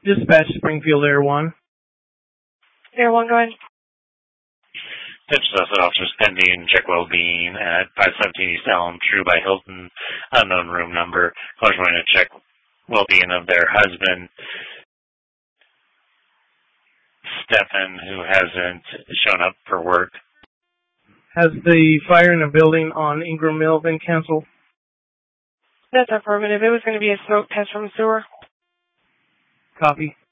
Dispatch Springfield Air 1. Air 1, go ahead. Attention officers pending check well-being at 517 East Elm, True by Hilton, unknown room number. Callers going to check well-being of their husband, Stefan, who hasn't shown up for work. Has the fire in the building on Ingram Mill been canceled? That's affirmative. It was going to be a smoke test from the sewer. Copy.